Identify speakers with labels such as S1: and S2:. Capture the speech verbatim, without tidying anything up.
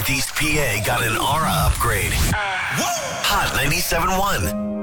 S1: Northeast P A got an aura upgrade. Hot ninety-seven point one.